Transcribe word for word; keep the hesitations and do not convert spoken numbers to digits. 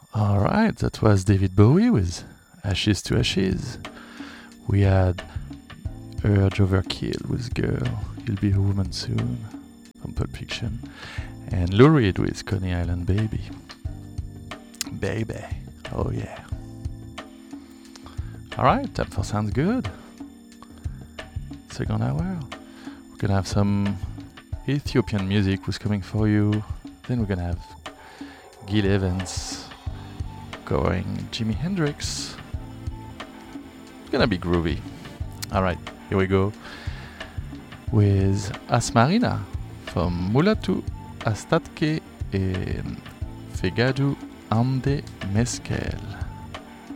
All right, that was David Bowie with Ashes to Ashes. We had Urge Overkill with Girl, You'll Be a Woman Soon from Pulp Fiction. And Lou Reed with Coney Island Baby. Baby, oh yeah. All right, time for Sounds Good. Second hour. We're gonna have some Ethiopian music who's coming for you. Then we're gonna have Gil Evans going Jimi Hendrix. It's gonna be groovy. Alright, here we go with Asmarina from Mulatu Astatke and Fegadu Ande Meskel.